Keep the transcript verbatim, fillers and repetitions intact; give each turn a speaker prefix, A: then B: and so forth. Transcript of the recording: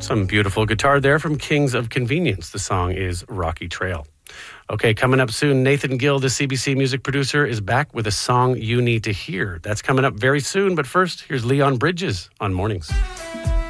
A: Some beautiful guitar there from Kings of Convenience. The song is Rocky Trail. Okay, coming up soon, Nathan Gill, the C B C music producer, is back with a song you need to hear. That's coming up very soon, but first, here's Leon Bridges on Mornings.